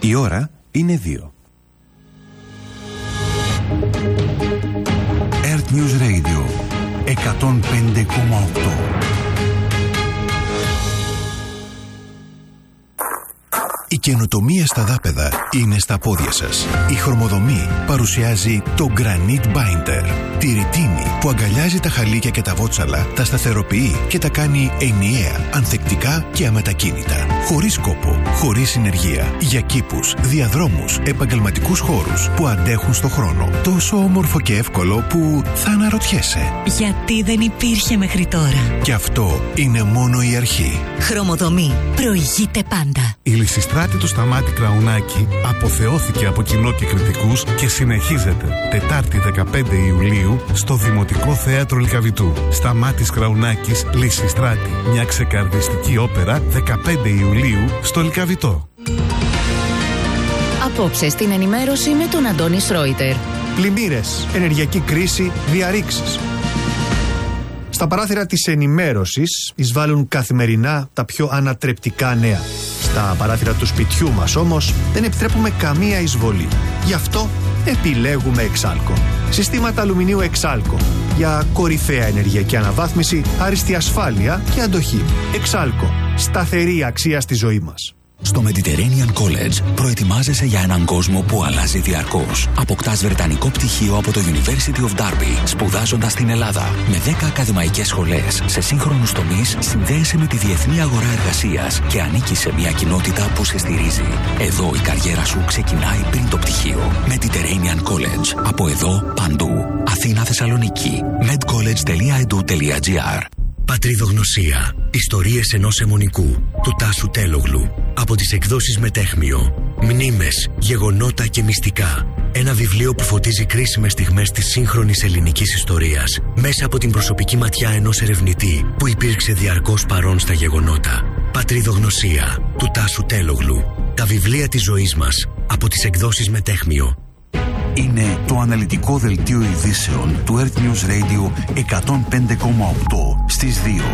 Η ώρα είναι 2. Earth News Radio 105,8. Η καινοτομία στα δάπεδα είναι στα πόδια σας. Η Χρωμοδομή παρουσιάζει το Granite Binder. Τη ρητίνη που αγκαλιάζει τα χαλίκια και τα βότσαλα, τα σταθεροποιεί και τα κάνει ενιαία, ανθεκτικά και αμετακίνητα. Χωρίς κόπο, χωρίς συνεργεία. Για κήπους, διαδρόμους, επαγγελματικούς χώρους που αντέχουν στο χρόνο. Τόσο όμορφο και εύκολο που θα αναρωτιέσαι. Γιατί δεν υπήρχε μέχρι τώρα. Και αυτό είναι μόνο η αρχή. Χρωμοδομή. Προηγείται πάντα. Η Λυσιστράτη του Σταμάτη Κραουνάκη αποθεώθηκε από κοινό και κριτικούς και συνεχίζεται Τετάρτη 15 Ιουλίου στο Δημοτικό Θέατρο Λυκαβητού. Σταμάτης Κραουνάκης, Λυσιστράτη. Μια ξεκαρδιστική όπερα 15 Ιουλίου στο Λυκαβητό. Απόψε στην ενημέρωση με τον Αντώνη Σρόιτερ. Πλημμύρες, ενεργειακή κρίση, διαρρήξεις. Στα παράθυρα της ενημέρωσης εισβάλλουν καθημερινά τα πιο ανατρεπτικά νέα. Στα παράθυρα του σπιτιού μας όμως δεν επιτρέπουμε καμία εισβολή. Γι' αυτό επιλέγουμε Εξάλκο. Συστήματα αλουμινίου Εξάλκο για κορυφαία ενεργειακή αναβάθμιση, άριστη ασφάλεια και αντοχή. Εξάλκο. Σταθερή αξία στη ζωή μας. Στο Mediterranean College προετοιμάζεσαι για έναν κόσμο που αλλάζει διαρκώς. Αποκτάς βρετανικό πτυχίο από το University of Derby, σπουδάζοντας στην Ελλάδα. Με 10 ακαδημαϊκές σχολές σε σύγχρονους τομείς, συνδέεσαι με τη διεθνή αγορά εργασίας και ανήκεις σε μια κοινότητα που σε στηρίζει. Εδώ η καριέρα σου ξεκινάει πριν το πτυχίο. Mediterranean College. Από εδώ, παντού. Αθήνα, Θεσσαλονίκη. medcollege.edu.gr. Πατριδογνωσία. Ιστορίες ενός αιμονικού του Τάσου Τέλογλου. Από τις εκδόσεις Μετέχμιο. Μνήμες, γεγονότα και μυστικά. Ένα βιβλίο που φωτίζει κρίσιμες στιγμές της σύγχρονης ελληνικής ιστορίας μέσα από την προσωπική ματιά ενός ερευνητή που υπήρξε διαρκώς παρόν στα γεγονότα. Πατριδογνωσία του Τάσου Τέλογλου. Τα βιβλία της ζωής μας από τις εκδόσεις Μετέχμιο. Είναι το αναλυτικό δελτίο ειδήσεων του Earth News Radio 105,8 στις 2.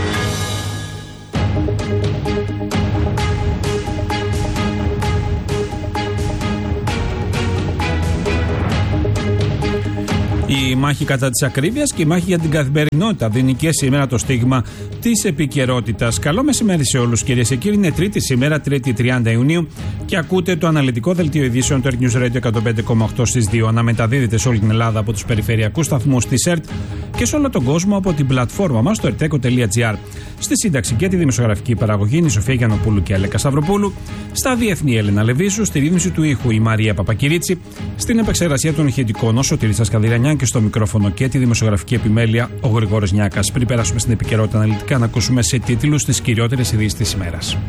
Η μάχη κατά της ακρίβειας και η μάχη για την καθημερινότητα δίνει και σήμερα το στίγμα της επικαιρότητας. Καλό μεσημέρι σε όλους, κυρίες και κύριοι. Είναι Τρίτη σήμερα, Τρίτη 30 Ιουνίου, και ακούτε το αναλυτικό δελτίο ειδήσεων του Earth News Radio 105,8 στις 2. Αναμεταδίδεται σε όλη την Ελλάδα από τους περιφερειακούς σταθμούς της ΕΡΤ και σε όλο τον κόσμο από την πλατφόρμα μας στο erteco.gr. Στη σύνταξη και τη δημοσιογραφική παραγωγή είναι η Σοφία Γιαννοπούλου και η Αλέκα Σταυροπούλου. Στα διεθνή, Έλενα Λεβίσου. Στη ρύθμιση του ήχου η Μαρία Παπακυρίτσι. Στην επεξεργασία των ηχητικών ο Σωτήρης Ασκαδηρανιάν και στο μικρόφωνο και τη δημοσιογραφική επιμέλεια ο Γρηγόρης Νιάκας. Πριν περάσουμε στην επικαιρότητα αναλυτικά, να ακούσουμε σε τίτλους τις κυριότερες ειδήσεις της ημέρας.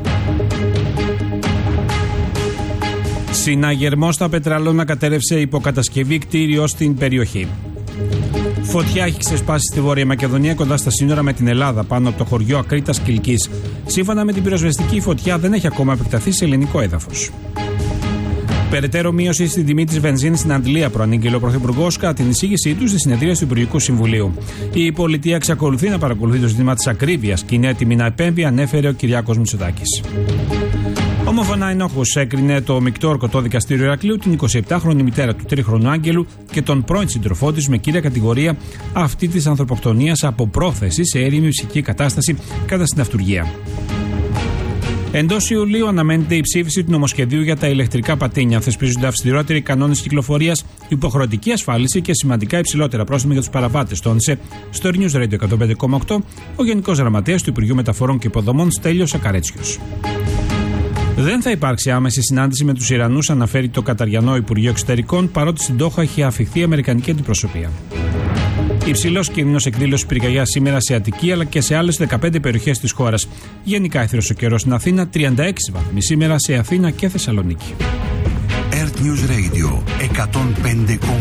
Συναγερμός στα Πετραλώνα κατέρευσε υποκατασκευή κτίριο στην περιοχή. Φωτιά έχει ξεσπάσει στη Βόρεια Μακεδονία κοντά στα σύνορα με την Ελλάδα, πάνω από το χωριό Ακρίτας Κιλκής. Σύμφωνα με την πυροσβεστική, η φωτιά δεν έχει ακόμα επεκταθεί σε ελληνικό έδαφος. Περαιτέρω μείωση στην τιμή της βενζίνης στην Αντλία, προανήγγειλε ο Πρωθυπουργός κατά την εισήγησή του στη συνεδρία του Υπουργικού Συμβουλίου. Η πολιτεία εξακολουθεί να παρακολουθεί το ζήτημα της ακρίβειας και είναι έτοιμη να επέμβει, ανέφερε ο Κυριάκος Μητσοτάκης. Ομοφωνά ενόχους έκρινε το μεικτό ορκωτό δικαστήριο Ηρακλείου την 27χρονη μητέρα του 3χρονου Άγγελου και τον πρώην σύντροφό της με κύρια κατηγορία αυτή της ανθρωποκτονίας από πρόθεση σε έρημη ψυχική κατάσταση κατά συναυτουργία. Εντός Ιουλίου αναμένεται η ψήφιση του νομοσχεδίου για τα ηλεκτρικά πατίνια. Θεσπίζονται αυστηρότεροι κανόνες κυκλοφορίας, υποχρεωτική ασφάλιση και σημαντικά υψηλότερα πρόστιμα για τους παραβάτες, τόνισε στο News Radio 105,8 ο Γενικός Γραμματέας του Υπουργείου Μεταφορών και Υποδομών Στέλιος Ακαρέτσιος. Δεν θα υπάρξει άμεση συνάντηση με τους Ιρανούς, αναφέρει το Καταριανό Υπουργείο Εξωτερικών, παρότι στην Ντόχα έχει αφιχθεί η Αμερικανική αντιπροσωπεία. Υψηλός κίνδυνος εκδήλωσης πυρκαγιάς σήμερα σε Αττική αλλά και σε άλλες 15 περιοχές της χώρας. Γενικά αίθριος ο καιρός στην Αθήνα, 36 βαθμοί σήμερα σε Αθήνα και Θεσσαλονίκη. Earth News Radio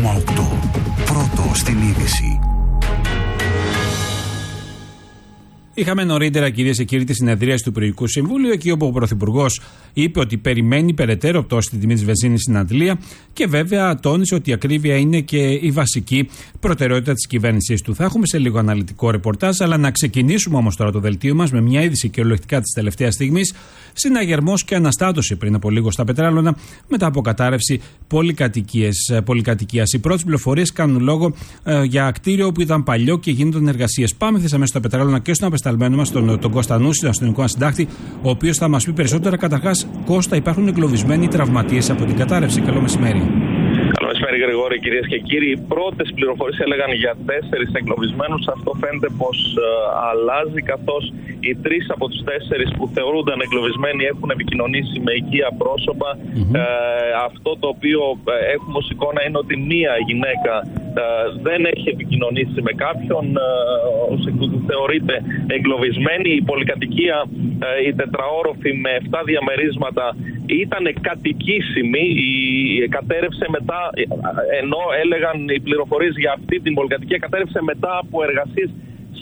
105,8. Πρώτο στην είδηση. Είχαμε νωρίτερα, κυρίες και κύριοι, τη συνεδρίαση του Υπουργικού Συμβούλου, εκεί όπου ο Πρωθυπουργός είπε ότι περιμένει περαιτέρω πτώση στην τιμή της βενζίνης στην Αντλία και βέβαια τόνισε ότι η ακρίβεια είναι και η βασική προτεραιότητα της κυβέρνησής του. Θα έχουμε σε λίγο αναλυτικό ρεπορτάζ, αλλά να ξεκινήσουμε όμως τώρα το δελτίο μας με μια είδηση κυριολεκτικά της τελευταίας στιγμής. Συναγερμός και αναστάτωση πριν από λίγο στα Πετράλωνα μετά από κατάρρευση πολυκατοικίας. Οι πρώτες πληροφορίες κάνουν λόγο για κτίριο που ήταν παλιό και γίνονταν εργασίες. Πάμε χθες αμέσως στα Πετράλωνα και στον απεσταλμένο μας, τον Κώστα Νούση, τον αστυνομικό συντάκτη, ο οποίος θα μας πει περισσότερα. Καταρχάς, Κώστα, υπάρχουν εγκλωβισμένοι τραυματίες από την κατάρρευση. Καλό μεσημέρι. Καλό μεσημέρι, Γρηγόρη, κυρίες και κύριοι. Οι πρώτες πληροφορίες έλεγαν για 4 εγκλωβισμένους. Αυτό φαίνεται πως αλλάζει, καθώς οι 3 από τους 4 που θεωρούνταν εγκλωβισμένοι έχουν επικοινωνήσει με οικεία πρόσωπα. Αυτό το οποίο έχουμε ως εικόνα είναι ότι μία γυναίκα δεν έχει επικοινωνήσει με κάποιον, ως εκ τούτου θεωρείται εγκλωβισμένη. Η πολυκατοικία, η τετραόροφη με 7 διαμερίσματα, ήταν κατοικήσιμη. Κατέρευσε μετά, ενώ έλεγαν οι πληροφορίες για αυτή την πολυκατοικία, κατέρευσε μετά από εργασίες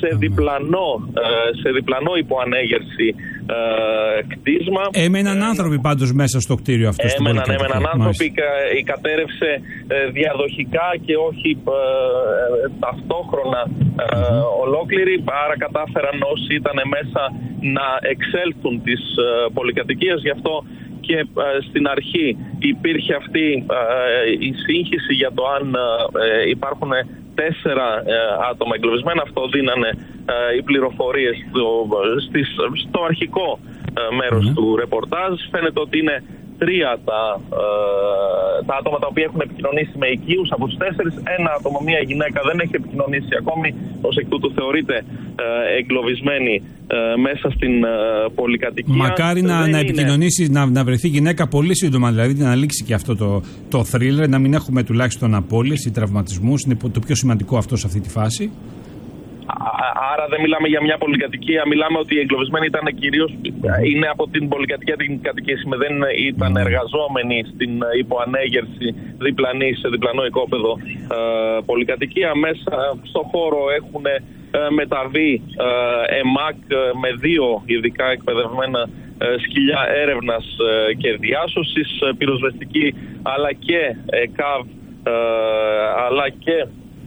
σε διπλανό υποανέγερση κτίσμα. Έμεναν άνθρωποι πάντως μέσα στο κτίριο αυτό. Έμεναν άνθρωποι. Κατέρευσε διαδοχικά και όχι ταυτόχρονα ολόκληρη. Άρα κατάφεραν όσοι ήταν μέσα να εξέλθουν της πολυκατοικίας. Γι' αυτό και στην αρχή υπήρχε αυτή η σύγχυση για το αν υπάρχουν 4 άτομα εγκλωβισμένα. Αυτό δίνανε οι πληροφορίες στο αρχικό μέρος του ρεπορτάζ. Φαίνεται ότι είναι 3 τα άτομα τα οποία έχουν επικοινωνήσει με οικείους από τους 4. Ένα άτομο, μία γυναίκα, δεν έχει επικοινωνήσει ακόμη, ως εκ τούτου θεωρείται εγκλωβισμένη μέσα στην πολυκατοικία. Μακάρι να επικοινωνήσει, να βρεθεί γυναίκα πολύ σύντομα, δηλαδή να λήξει και αυτό το θρίλερ, να μην έχουμε τουλάχιστον απώλειες ή τραυματισμούς. Είναι το πιο σημαντικό αυτό σε αυτή τη φάση. Άρα δεν μιλάμε για μια πολυκατοικία, μιλάμε ότι οι εγκλωβισμένοι ήταν κυρίως, είναι από την πολυκατοικία την κατοικήσιμη, δεν ήταν εργαζόμενοι στην υποανέγερση διπλανή, σε διπλανό οικόπεδο πολυκατοικία. Μέσα στο χώρο έχουν μεταβεί ΕΜΑΚ με 2 ειδικά εκπαιδευμένα σκυλιά έρευνας και διάσωσης, πυροσβεστική, αλλά και ΚΑΒ, αλλά και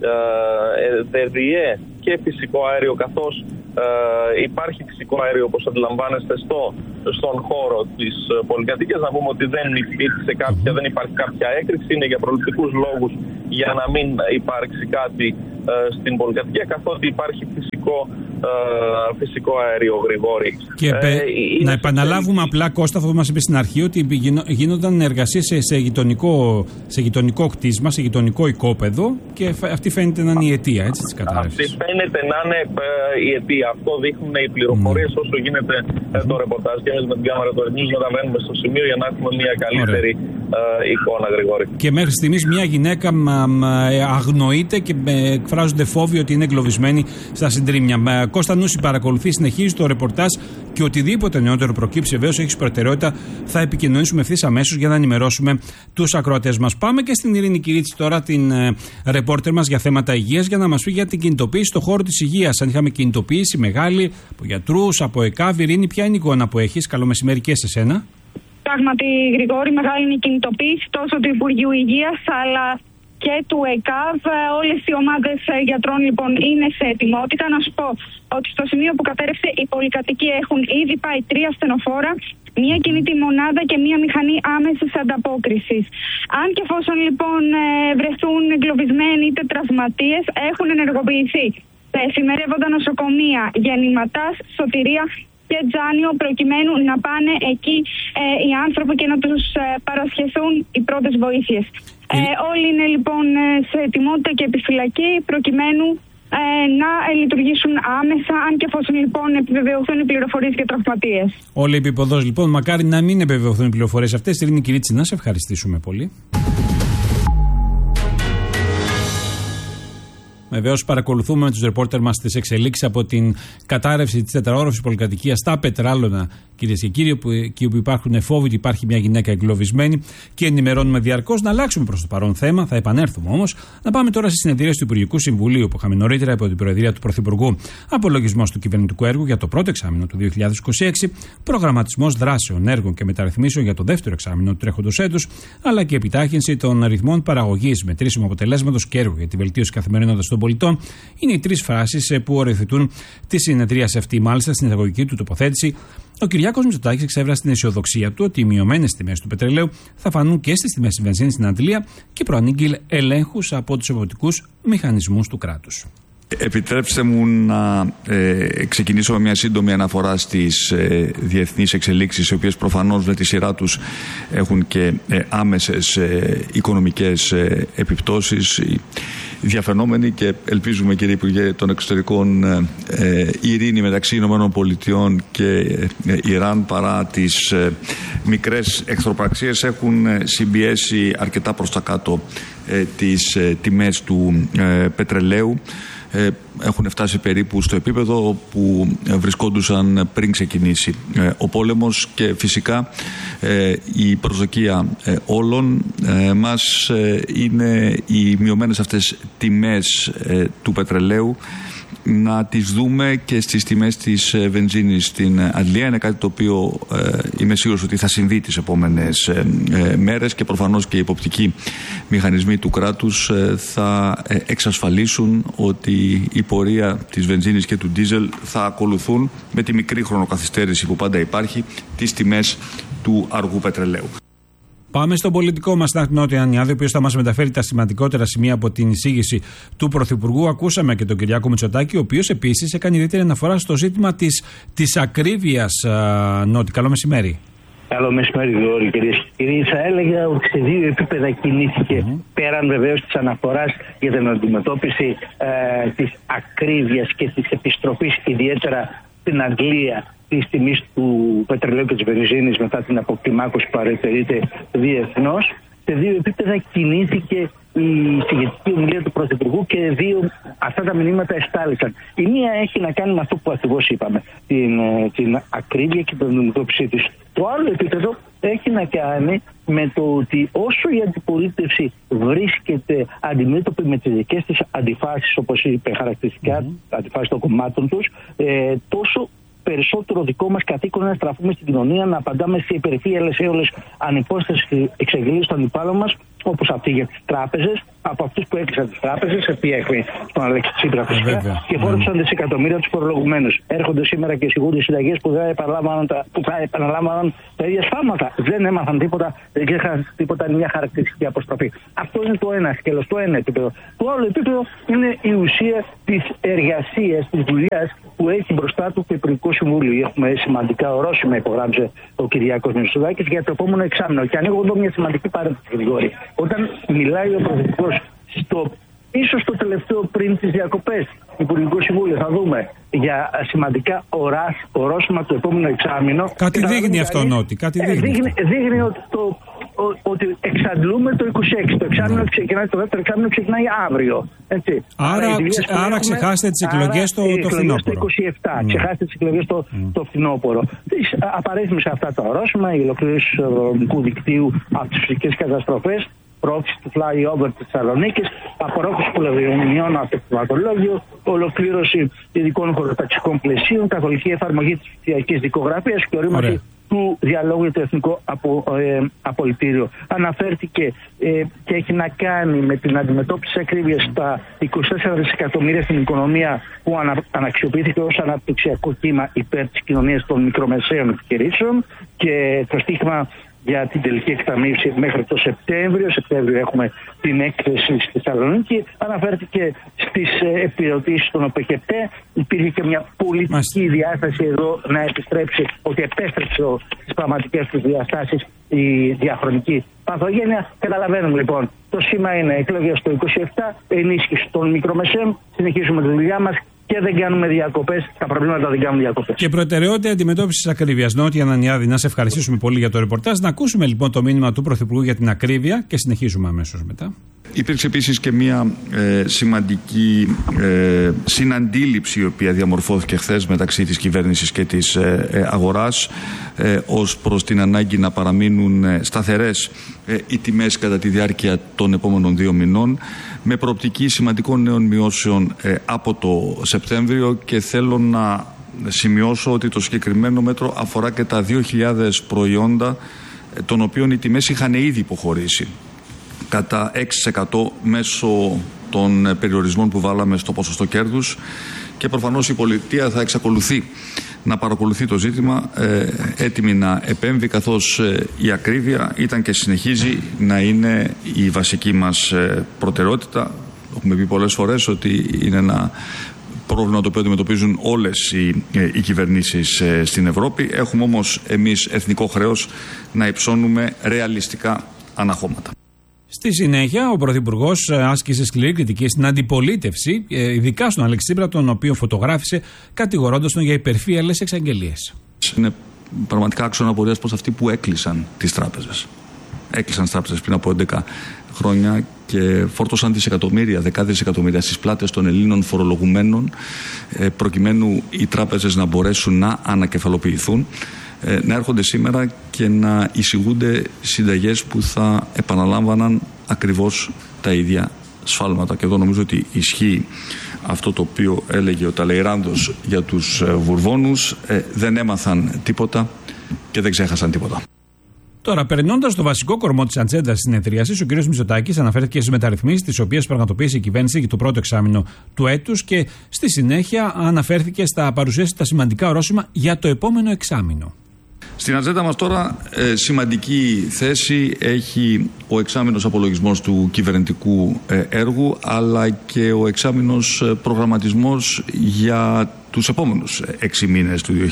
ΔΔΕ και φυσικό αέριο, καθώς υπάρχει φυσικό αέριο, όπως αντιλαμβάνεστε, στον χώρο της πολυκατοικίας. Να πούμε ότι δεν υπάρχει κάποια έκρηξη, είναι για προληπτικούς λόγους, για να μην υπάρξει κάτι στην πολυκατοικία, καθότι υπάρχει φυσικό αέριο, Γρηγόρη. Και να επαναλάβουμε απλά, Κώστα, αυτό που μας είπε στην αρχή, ότι γίνονταν εργασίες σε γειτονικό κτίσμα, σε γειτονικό οικόπεδο, και αυτή φαίνεται να είναι η αιτία, έτσι, της κατάρρευσης. Αυτή φαίνεται να είναι η αιτία. Αυτό δείχνουν οι πληροφορίες όσο γίνεται το ρεπορτάζ, και εμείς με την κάμερα του News μεταβαίνουμε στο σημείο για να έχουμε μια καλύτερη εικόνα, Γρηγόρη. Και μέχρι στιγμής μια γυναίκα αγνοείται και εκφράζονται φόβοι ότι είναι εγκλωβισμένη στα συντρίμμια. Κώστα Νούση παρακολουθεί, συνεχίζει το ρεπορτάζ, και οτιδήποτε νεότερο προκύψει, βεβαίως έχει προτεραιότητα, θα επικοινωνήσουμε ευθύς αμέσως για να ενημερώσουμε τους ακροατές μας. Πάμε και στην Ειρήνη Κυρίτσι τώρα, την ρεπόρτερ μας για θέματα υγείας, για να μας πει για την κινητοποίηση στον χώρο της υγείας. Αν είχαμε κινητοποίηση μεγάλη από γιατρούς, από ΕΚΑΒ. Ειρήνη, ποια είναι η εικόνα που έχεις? Καλό μεσημέρι και σε σένα. Πράγματι, Γρηγόρη, μεγάλη είναι η κινητοποίηση τόσο του Υπουργείου Υγείας αλλά και του ΕΚΑΒ. Όλες οι ομάδες γιατρών λοιπόν είναι σε ετοιμότητα. Να σου πω ότι στο σημείο που κατέρευσε η πολυκατοικία έχουν ήδη πάει 3 ασθενοφόρα, μία κινητή μονάδα και μία μηχανή άμεσης ανταπόκρισης. Αν και εφόσον λοιπόν βρεθούν εγκλωβισμένοι είτε τραυματίες, έχουν ενεργοποιηθεί τα εφημερεύοντα νοσοκομεία Γεννηματάς, Σωτηρία και Τζάνιο, προκειμένου να πάνε εκεί οι άνθρωποι και να τους παρασχεθούν οι πρώτες βοήθειες. Όλοι είναι λοιπόν σε ετοιμότητα και επιφυλακή, προκειμένου να λειτουργήσουν άμεσα, αν και εφόσον λοιπόν επιβεβαιωθούν οι πληροφορίες για τραυματίες. Όλοι επιποδός λοιπόν, μακάρι να μην επιβεβαιωθούν οι πληροφορίες αυτές. Ειρήνη Κυρίτσι, να σε ευχαριστήσουμε πολύ. Βεβαίως, παρακολουθούμε με τους ρεπόρτερ μας τις εξελίξεις από την κατάρρευση της τετραόροφης πολυκατοικίας στα Πετράλωνα, κυρίες και κύριοι, εκεί όπου υπάρχουν φόβοι ότι υπάρχει μια γυναίκα εγκλωβισμένη, και ενημερώνουμε διαρκώς. Να αλλάξουμε προς το παρόν θέμα, θα επανέλθουμε όμως. Να πάμε τώρα στη συνεδρία του Υπουργικού Συμβουλίου που είχαμε νωρίτερα υπό την Προεδρία του Πρωθυπουργού. Απολογισμός του κυβερνητικού έργου για το πρώτο εξάμηνο του 2026, προγραμματισμός δράσεων, έργων και μεταρρυθμίσεων για το δεύτερο εξάμηνο του τρέχοντος έτους, αλλά και επιτάχυνση των αριθμών παραγωγής μετρήσιμου αποτελέσματος και έργου για τη βελτίωση καθημερινότητας των πολιτών. Είναι οι τρεις φράσεις που οριοθετούν τη συνεδρίαση αυτή. Μάλιστα, στην εισαγωγική του τοποθέτηση, ο Κυριάκος Μητσοτάκης εξέφρασε την αισιοδοξία του ότι οι μειωμένες τιμές του πετρελαίου θα φανούν και στις τιμές της βενζίνης στην Αντλία και προανήγγειλε ελέγχους από τους εποπτικούς μηχανισμούς του κράτους. Επιτρέψτε μου να ξεκινήσω με μια σύντομη αναφορά στις διεθνείς εξελίξεις, οι οποίες προφανώς με τη σειρά τους έχουν και άμεσες οικονομικές επιπτώσεις. Διαφαινόμενη, και ελπίζουμε, κύριε Υπουργέ των Εξωτερικών, ειρήνη μεταξύ ΗΠΑ και Ιράν, παρά τις μικρές εχθροπραξίες, έχουν συμπιέσει αρκετά προς τα κάτω τις τιμές του πετρελαίου. Έχουν φτάσει περίπου στο επίπεδο που βρισκόντουσαν πριν ξεκινήσει ο πόλεμος, και φυσικά η προσδοκία όλων μας είναι οι μειωμένες αυτές τιμές του πετρελαίου να τις δούμε και στις τιμές της βενζίνης στην Αντλία. Είναι κάτι το οποίο είμαι σίγουρος ότι θα συμβεί τις επόμενες μέρες, και προφανώς και οι υποπτικοί μηχανισμοί του κράτους θα εξασφαλίσουν ότι η πορεία της βενζίνης και του ντίζελ θα ακολουθούν, με τη μικρή χρονοκαθυστέρηση που πάντα υπάρχει, τις τιμές του αργού πετρελαίου. Πάμε στον πολιτικό μας Νότια Νοτιανιάδη, ο οποίος θα μας μεταφέρει τα σημαντικότερα σημεία από την εισήγηση του Πρωθυπουργού. Ακούσαμε και τον Κυριάκο Μητσοτάκη, ο οποίος επίσης έκανε ιδιαίτερη αναφορά στο ζήτημα της ακρίβειας. Νότι, καλό μεσημέρι. Καλό μεσημέρι, Γρηγόρη, κυρίες και κύριοι. Θα έλεγα ότι σε δύο επίπεδα κινήθηκε, πέραν βεβαίως της αναφοράς για την αντιμετώπιση της ακρίβειας και της επιστροφής, ιδιαίτερα στην Αγγλία, της τιμής του πετρελαίου και της βενζίνης μετά την αποκλιμάκωση που παρατηρείται διεθνώς. Σε δύο επίπεδα κινήθηκε η συγκεκριτική ομιλία του Πρωθυπουργού και αυτά τα μηνύματα εστάλησαν. Η μία έχει να κάνει με αυτό που ακριβώς είπαμε, την ακρίβεια και την αντιμετώπιση της. Το άλλο επίπεδο έχει να κάνει με το ότι όσο η αντιπολίτευση βρίσκεται αντιμέτωπη με τις δικές της αντιφάσεις, όπως είπε χαρακτηριστικά, αντιφάσεις των κομμάτων τους, τόσο περισσότερο δικό μας καθήκον να στραφούμε στην κοινωνία, να απαντάμε σε υπερφύαλες έολες ανυπόστατες εξεγγελίες των αντιπάλων μας, όπως αυτή για τις τράπεζες, από αυτούς που έκλεισαν τις τράπεζες, επίεχθη στον Αλέξη Τσίπρα φυσικά, και φόρτωσαν δισεκατομμύρια τους φορολογουμένους. Έρχονται σήμερα και εισηγούνται συνταγές που θα επαναλάμβαναν τα ίδια σφάλματα. Δεν έμαθαν τίποτα, δεν είχαν τίποτα, είναι μια χαρακτηριστική αποστροφή. Αυτό είναι το ένα σκέλος, το ένα επίπεδο. Το άλλο επίπεδο είναι η ουσία της εργασίας, της δουλειάς που έχει μπροστά του το Υπουργικό Συμβούλιο. Έχουμε σημαντικά ορόσημα, υπογράψε ο Κυριάκος Μητσοτάκης, για το επόμενο εξάμηνο. Και ανοίγω εδώ μια σημαντική παρένθεση, Γρηγόρη. Όταν μιλάει ο Πρωθυπουργός ίσως το τελευταίο πριν τις διακοπές Υπουργικό Συμβούλιο, θα δούμε για σημαντικά ορόσημα του επόμενου εξάμηνο. Κάτι δείχνει αυτό, Νότι. Δείχνει ότι εξαντλούμε το 26. Το εξάμηνο ξεκινάει, το δεύτερο εξάμηνο ξεκινάει αύριο. Έτσι. Άρα ξεχάσετε τις εκλογές το φθινόπωρο. Το 27. Ξεχάσετε τις εκλογές το φθινόπωρο. Απαρίθμησε αυτά τα ορόσημα, η ολοκλήρωση του ευρωδικού δικτύου από τις φυσικές καταστροφές, πρόθεση του flyover της Θεσσαλονίκης, απορρόφηση πολεμιών από το κτηματολόγιο, ολοκλήρωση ειδικών χωροταξικών πλαισίων, καθολική εφαρμογή της ψηφιακής δικογραφίας και ορίμαση του διαλόγου για το εθνικό απολυτήριο. Αναφέρθηκε και έχει να κάνει με την αντιμετώπιση της ακρίβειας στα 24 δισεκατομμύρια στην οικονομία που αναξιοποιήθηκε ως αναπτυξιακό κύμα υπέρ της κοινωνίας των μικρομεσαίων επιχειρήσεων, και το στίχημα για την τελική εκταμείευση μέχρι το Σεπτέμβριο. Σεπτέμβριο έχουμε την έκθεση στη Θεσσαλονίκη. Αναφέρθηκε στις επιδοτήσεις των ΟΠΕΚΕΠΤΕ. Υπήρχε και μια πολιτική διάσταση εδώ να επιστρέψει, ότι επέστρεψε στις πραγματικές του διαστάσεις η διαχρονική παθογένεια. Καταλαβαίνουμε λοιπόν, το σήμα είναι εκλογές το 27, ενίσχυση των μικρομεσαίων, συνεχίζουμε τη δουλειά μας και δεν κάνουμε διακοπές, τα προβλήματα δεν κάνουν διακοπές. Και προτεραιότητα αντιμετώπισης ακρίβειας. Νότια Ανανιάδη, να σε ευχαριστήσουμε πολύ για το ρεπορτάζ. Να ακούσουμε λοιπόν το μήνυμα του Πρωθυπουργού για την ακρίβεια και συνεχίζουμε αμέσως μετά. Υπήρξε επίσης και μια σημαντική συναντήληψη η οποία διαμορφώθηκε χθες μεταξύ της κυβέρνησης και της αγοράς ως προς την ανάγκη να παραμείνουν σταθερές οι τιμές κατά τη διάρκεια των επόμενων 2 μηνών με προοπτική σημαντικών νέων μειώσεων από το Σεπτέμβριο, και θέλω να σημειώσω ότι το συγκεκριμένο μέτρο αφορά και τα 2.000 προϊόντα των οποίων οι τιμές είχαν ήδη υποχωρήσει κατά 6% μέσω των περιορισμών που βάλαμε στο ποσοστό κέρδους, και προφανώς η πολιτεία θα εξακολουθεί να παρακολουθεί το ζήτημα, έτοιμη να επέμβει, καθώς η ακρίβεια ήταν και συνεχίζει να είναι η βασική μας προτεραιότητα. Έχουμε πει πολλές φορές ότι είναι ένα πρόβλημα το οποίο αντιμετωπίζουν όλες οι κυβερνήσεις στην Ευρώπη. Έχουμε όμως εμείς εθνικό χρέος να υψώνουμε ρεαλιστικά αναχώματα. Στη συνέχεια, ο Πρωθυπουργός άσκησε σκληρή κριτική στην αντιπολίτευση, ειδικά στον Αλέξη Τσίπρα, τον οποίο φωτογράφησε κατηγορώντας τον για υπερφύαλες εξαγγελίες. Είναι πραγματικά άξονα απορίας πως αυτοί που έκλεισαν τις τράπεζες, έκλεισαν τις τράπεζες πριν από 11 χρόνια και φόρτωσαν δισεκατομμύρια, δεκάδες δισεκατομμύρια στις πλάτες των Ελλήνων φορολογουμένων, προκειμένου οι τράπεζες να μπορέσουν να ανακεφαλοποιηθούν, να έρχονται σήμερα και να εισηγούνται συνταγές που θα επαναλάμβαναν ακριβώς τα ίδια σφάλματα. Και εδώ νομίζω ότι ισχύει αυτό το οποίο έλεγε ο Ταλεϊράνδος για τους Βουρβώνους: δεν έμαθαν τίποτα και δεν ξέχασαν τίποτα. Τώρα, περνώντας το βασικό κορμό της ατζέντας της συνεδρίασης, ο κ. Μητσοτάκης αναφέρθηκε στις μεταρρυθμίσεις τις οποίες πραγματοποίησε η κυβέρνηση για το πρώτο εξάμηνο του έτους και στη συνέχεια αναφέρθηκε στα παρουσίαση τα σημαντικά ορόσημα για το επόμενο εξάμηνο. Στην ατζέντα μας τώρα σημαντική θέση έχει ο εξάμηνος απολογισμός του κυβερνητικού έργου, αλλά και ο εξάμηνος προγραμματισμός για τους επόμενους 6 μήνες του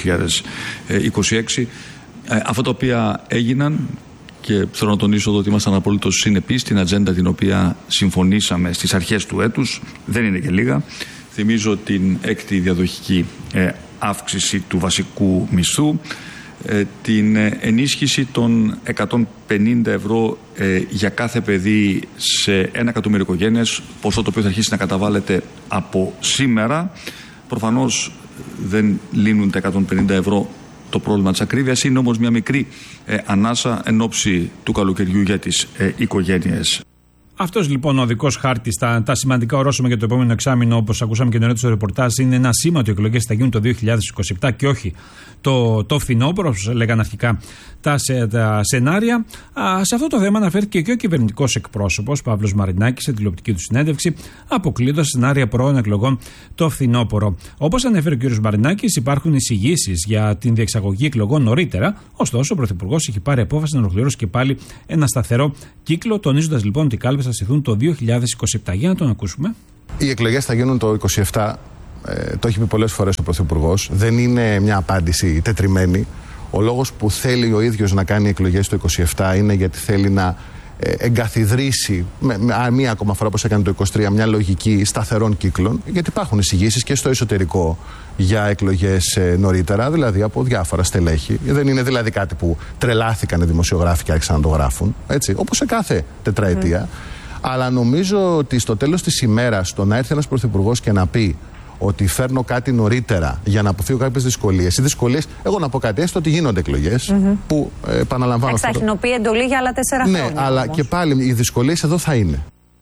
2026. Αυτά τα οποία έγιναν, και θέλω να τονίσω εδώ ότι ήμασταν απολύτως συνεπείς στην ατζέντα την οποία συμφωνήσαμε στις αρχές του έτους, δεν είναι και λίγα. Θυμίζω την 6η διαδοχική αύξηση του βασικού μισθού, την ενίσχυση των 150 ευρώ για κάθε παιδί σε 1 εκατομμύριο οικογένειες, ποσό το οποίο θα αρχίσει να καταβάλλεται από σήμερα. Προφανώς δεν λύνουν τα 150 ευρώ το πρόβλημα της ακρίβειας, είναι όμως μια μικρή ανάσα εν ώψη του καλοκαιριού για τις οικογένειες. Αυτός λοιπόν ο οδικός χάρτης, τα σημαντικά ορόσημα για το επόμενο εξάμηνο, όπως ακούσαμε και νωρίτερα στο ρεπορτάζ, είναι ένα σήμα ότι οι εκλογές θα γίνουν το 2027 και όχι το φθινόπωρο, όπως λέγανε αρχικά τα σενάρια. Σε αυτό το θέμα αναφέρθηκε και ο κυβερνητικός εκπρόσωπος Παύλος Μαρινάκης σε τηλεοπτική του συνέντευξη, αποκλείοντας σενάρια πρώην εκλογών το φθινόπωρο. Όπως ανέφερε ο κ. Μαρινάκης, υπάρχουν εισηγήσεις για την διεξαγωγή εκλογών νωρίτερα, ωστόσο ο Πρωθυπουργός έχει πάρει απόφαση να ολοκληρώσει και πάλι ένα σταθερό κύκλο, τονίζοντας λοιπόν ότι οι κάλπες θα στηθούν το 2027. Για να τον ακούσουμε. Οι εκλογές θα γίνουν το 2027. Το έχει πει πολλές φορές ο Πρωθυπουργός. Δεν είναι μια απάντηση τετριμένη. Ο λόγος που θέλει ο ίδιος να κάνει εκλογές το 2027 είναι γιατί θέλει να εγκαθιδρύσει μία ακόμα φορά, όπως έκανε το 2023, μια λογική σταθερών κύκλων. Γιατί υπάρχουν εισηγήσεις και στο εσωτερικό για εκλογές νωρίτερα, δηλαδή από διάφορα στελέχη. Δεν είναι δηλαδή κάτι που τρελάθηκαν οι δημοσιογράφοι και άρχισαν να το γράφουν, έτσι, όπως σε κάθε τετραετία. Αλλά νομίζω ότι στο τέλος της ημέρας, το να έρθει ένας πρωθυπουργός και να πει ότι φέρνω κάτι νωρίτερα για να αποφύγω κάποιες δυσκολίες. Οι δυσκολίες, εγώ να πω κάτι, έστω ότι γίνονται εκλογές, που επαναλαμβάνω. Θα ειχνοποιεί εντολή για άλλα 4 χρόνια. Ναι, αλλά όμως και πάλι οι δυσκολίες εδώ θα είναι.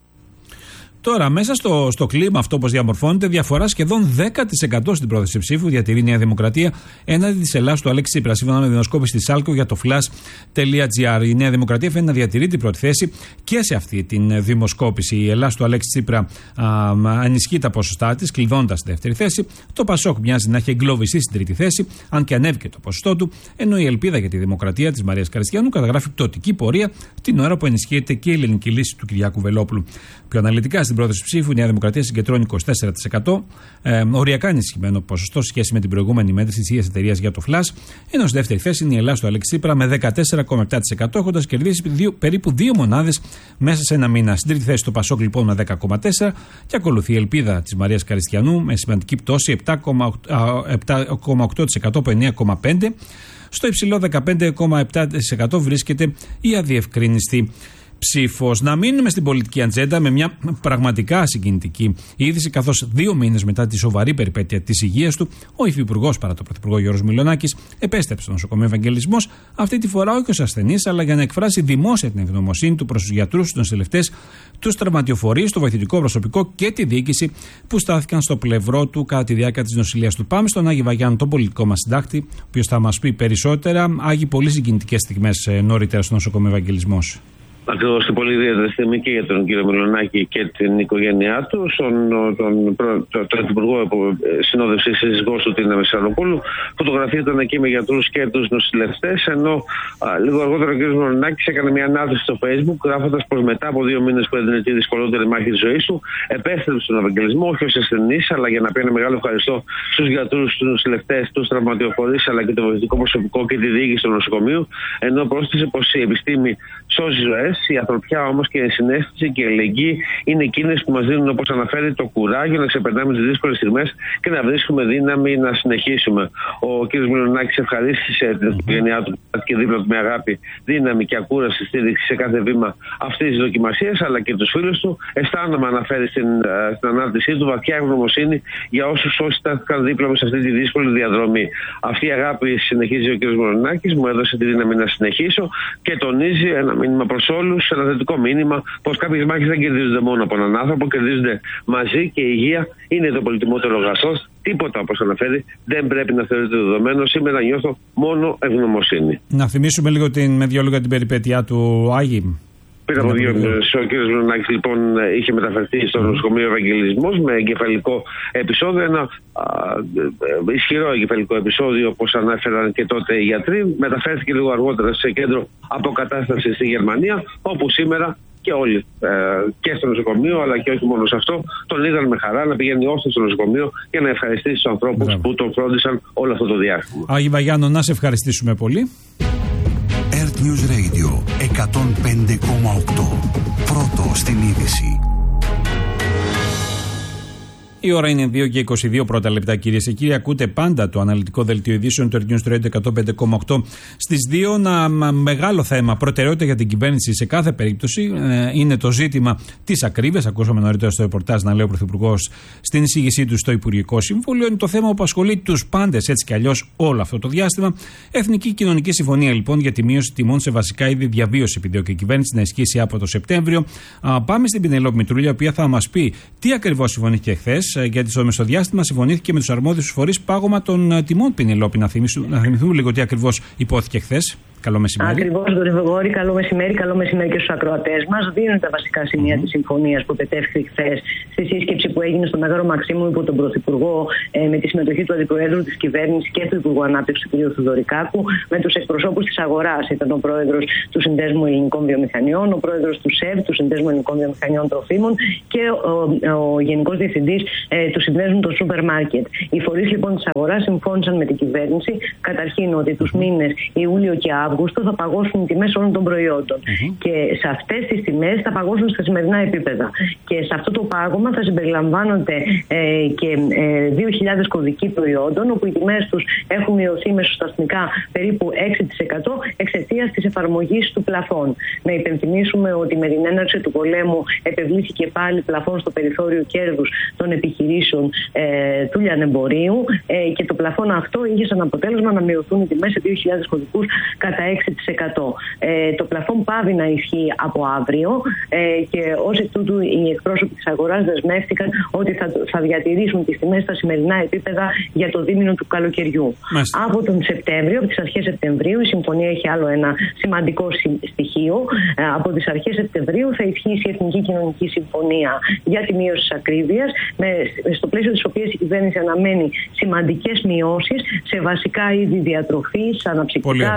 Τώρα, μέσα στο κλίμα αυτό, όπως διαμορφώνεται, διαφορά σχεδόν 10% στην πρόθεση ψήφου διατηρεί η Νέα Δημοκρατία έναντι της Ελλάδας του Αλέξη Τσίπρα. Σύμφωνα με δημοσκόπηση της Σάλκο για το flash.gr, η Νέα Δημοκρατία φαίνεται να διατηρεί την πρώτη θέση και σε αυτή την δημοσκόπηση. Η Ελλάς του Αλέξη Τσίπρα ενισχύει τα ποσοστά της, κλειδώντας τη δεύτερη θέση. Το Πασόκ μοιάζει να έχει εγκλωβιστεί στην τρίτη θέση, αν και ανέβηκε το ποσοστό του. Ενώ η ελπίδα για τη Δημοκρατία της Μαρίας Καριστιανού καταγράφει πτωτική πορεία την ώρα που ενισχύεται και η ελληνική λύση του Κυριάκου Βελόπουλου. Πιο αναλυτικά στην στην πρόθεση ψήφου, η Νέα Δημοκρατία συγκεντρώνει 24%, οριακά ενισχυμένο ποσοστό σε σχέση με την προηγούμενη μέτρηση της ίδιας εταιρείας για το Flash. Ενώ στη δεύτερη θέση είναι η Ελλάδα του Αλέξη Τσίπρα με 14,7%, έχοντας κερδίσει περίπου 2 μονάδες μέσα σε ένα μήνα. Στην τρίτη θέση το Πασόκ λοιπόν με 10,4% και ακολουθεί η Ελπίδα της Μαρίας Καριστιανού με σημαντική πτώση 7,8% από 9,5%. Στο υψηλό 15,7% βρίσκεται η αδιευκρίνηστη ψήφος. Να μείνουμε στην πολιτική ατζέντα με μια πραγματικά συγκινητική είδηση, καθώς 2 μήνες μετά τη σοβαρή περιπέτεια της υγείας του, ο υφυπουργός παρά το πρωθυπουργό Γιώργος Μιλονάκης επέστρεψε στο νοσοκομείο Ευαγγελισμός, αυτή τη φορά όχι ως ασθενής, αλλά για να εκφράσει δημόσια την ευγνωμοσύνη του προς τους γιατρούς, τους νοσηλευτές, τους τραυματιοφορείς, το βοηθητικό προσωπικό και τη διοίκηση που στάθηκαν στο πλευρό του κατά τη διάρκεια της νοσηλείας του. Πάμε στον Άγη Βαγιάννη, τον πολιτικό μας συντάκτη, ο οποίος θα μας πει περισσότερα. Άγη, πολύ συγκινητικές στιγμές νωρίτερα στο νοσοκομείο Ευαγγελισμός. Ακριβώς και πολύ ιδιαίτερη στιγμή και για τον κύριο Μιλονάκη και την οικογένειά του, τον Υπουργό Συνόδευση σύζυγό του, την Μεσσαλοπούλου. Φωτογραφία ήταν εκεί με γιατρούς και τους νοσηλευτές, ενώ λίγο αργότερα ο κύριος Μιλονάκης έκανε μια ανάρτηση στο Facebook, γράφοντας πως μετά από 2 μήνες που έδινε τη δυσκολότερη μάχη της ζωής του, επέστρεψε στον Ευαγγελισμό, όχι ως ασθενής, αλλά για να πει ένα μεγάλο ευχαριστώ στους γιατρούς, τους νοσηλευτές, τους τραυματιοφορείς, αλλά και το βοηθητικό προσωπικό και τη διοίκηση του νοσοκομείου, ενώ πρόσθεσε πως η επιστήμη σώζει ζωές. Η ανθρωπιά όμως και η συναίσθηση και η αλληλεγγύη είναι εκείνες που μας δίνουν, όπως αναφέρει, το κουράγιο να ξεπερνάμε τις δύσκολες στιγμές και να βρίσκουμε δύναμη να συνεχίσουμε. Ο κ. Μιλονάκης ευχαρίστησε την οικογένειά του και δίπλα του με αγάπη, δύναμη και ακούραση στήριξη σε κάθε βήμα αυτής της δοκιμασίας, αλλά και τους φίλους του. Αισθάνομαι, αναφέρει στην ανάρτησή του, βαθιά ευγνωμοσύνη για όσους στάθηκαν δίπλα μου σε αυτή τη δύσκολη διαδρομή. Αυτή η αγάπη, συνεχίζει ο κ. Μιλονάκης, μου έδωσε τη δύναμη να συνεχίσω και τονίζει ένα μήνυμα προς όλους. Ένα θετικό μήνυμα πως κάποιες μάχες δεν κερδίζονται μόνο από έναν άνθρωπο, κερδίζονται μαζί και η υγεία είναι το πολυτιμότερο αγαθό. Τίποτα, όπως αναφέρει, δεν πρέπει να θεωρείται δεδομένο. Σήμερα νιώθω μόνο ευγνωμοσύνη. Να θυμίσουμε λίγο με 2 λόγια την περιπέτειά του, Άγη. Πριν από 2 μήνες ο κ. Μιλονάκης λοιπόν είχε μεταφερθεί στο νοσοκομείο Ευαγγελισμός με εγκεφαλικό επεισόδιο, ένα ισχυρό εγκεφαλικό επεισόδιο, όπως ανέφεραν και τότε οι γιατροί. Μεταφέρθηκε λίγο αργότερα σε κέντρο αποκατάστασης στη Γερμανία, όπου σήμερα και όλοι και στο νοσοκομείο, αλλά και όχι μόνο σε αυτό, τον είδαν με χαρά να πηγαίνει όρθιο στο νοσοκομείο και να ευχαριστήσει τους ανθρώπους που τον φρόντισαν όλο αυτό το διάστημα. Άγη Βαγιάννο, να σε ευχαριστήσουμε πολύ. Earth News Radio 105,8. Πρώτο στην είδηση. Η ώρα είναι 2 και 22 πρώτα λεπτά, κυρίες και κύριοι. Ακούτε πάντα το αναλυτικό δελτίο ειδήσεων του Earth News Radio 105,8. Στις 2, ένα μεγάλο θέμα, προτεραιότητα για την κυβέρνηση σε κάθε περίπτωση, είναι το ζήτημα της ακρίβειας. Ακούσαμε νωρίτερα στο ρεπορτάζ να λέει ο Πρωθυπουργός στην εισήγησή του στο Υπουργικό Συμβούλιο. Είναι το θέμα που απασχολεί τους πάντες έτσι κι αλλιώς όλο αυτό το διάστημα. Εθνική Κοινωνική Συμφωνία λοιπόν για τη μείωση τιμών σε βασικά είδη διαβίωση επιδιώκει η κυβέρνηση να ισχύσει από το Σεπτέμβριο. Πάμε στην Πινελόπη Μητρούλια, η οποία θα μας πει τι ακριβώς συμφωνήθηκε χθες. Γιατί στο μεσοδιάστημα συμφωνήθηκε με τους αρμόδιους φορείς πάγωμα των τιμών, Πινελόπη. Να θυμηθούμε λίγο τι ακριβώς υπόθηκε χθες. Καλό μεσημέρι. Ακριβώς, τον Γρηγόρη, καλό μεσημέρι και στους ακροατές μας. Δίνουν τα βασικά σημεία της συμφωνίας που πετεύχθη χθες στη σύσκεψη που έγινε στο Μέγαρο Μαξίμου υπό τον Πρωθυπουργό, με τη συμμετοχή του Αντιπροέδρου της Κυβέρνησης και του Υπουργού Ανάπτυξης του κ. Θοδωρικάκου, με τους εκπροσώπους της αγοράς. Ήταν ο πρόεδρος του Συνδέσμου Ελληνικών Βιομηχανιών, ο πρόεδρος του ΣΕΒ, του Συνδέσμου Ελληνικών Βιομηχανιών Τροφίμων και ο Γενικός Διευθυντής του Συνδέσμου των Σούπερ Μάρκετ. Οι φορείς λοιπόν της αγοράς συμφώνησαν με την κυβέρνηση καταρχήν ότι τους μήνες Ιούλιο και Αύγουστο θα παγώσουν οι τιμές όλων των προϊόντων. Και σε αυτές τις τιμές θα παγώσουν στα σημερινά επίπεδα. Και σε αυτό το πάγωμα θα συμπεριλαμβάνονται και 2.000 κωδικοί προϊόντων, όπου οι τιμές τους έχουν μειωθεί μεσοσταθμικά περίπου 6% εξαιτίας της εφαρμογής του πλαφών. Να υπενθυμίσουμε ότι με την έναρξη του πολέμου επευλήθηκε πάλι πλαφών στο περιθώριο κέρδους των επιχειρήσεων του λιανεμπορίου και το πλαφόν αυτό είχε σαν αποτέλεσμα να μειωθούν οι τιμές σε 2.000 κωδικούς κατά 6%. Το πλαφόν πάβει να ισχύει από αύριο και ως εκ τούτου οι εκπρόσωποι της αγοράς δεσμεύτηκαν ότι θα διατηρήσουν τις τιμές στα σημερινά επίπεδα για το δίμηνο του καλοκαιριού. Μάλιστα. Από τον Σεπτέμβριο, από τις αρχές Σεπτεμβρίου, η συμφωνία έχει άλλο ένα σημαντικό στοιχείο. Από τις αρχές Σεπτεμβρίου θα ισχύσει η Εθνική Κοινωνική Συμφωνία για τη μείωση της ακρίβειας, στο πλαίσιο της οποίας η κυβέρνηση αναμένει σημαντικές μειώσεις σε βασικά είδη διατροφής, αναψυκτικά, τρόφιμα,